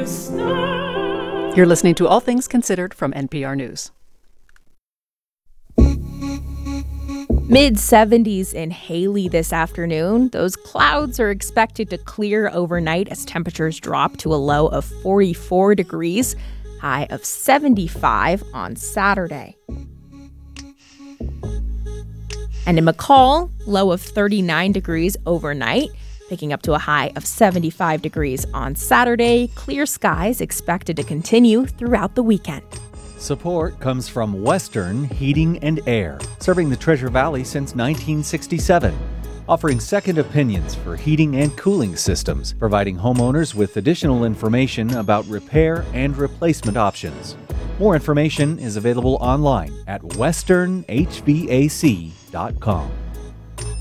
You're listening to All Things Considered from NPR News. Mid-70s in Haley this afternoon. Those clouds are expected to clear overnight as temperatures drop to a low of 44 degrees, high of 75 on Saturday. And in McCall, low of 39 degrees overnight, picking up to a high of 75 degrees on Saturday. Clear skies expected to continue throughout the weekend. Support comes from Western Heating and Air, serving the Treasure Valley since 1967, offering second opinions for heating and cooling systems, providing homeowners with additional information about repair and replacement options. More information is available online at westernhvac.com.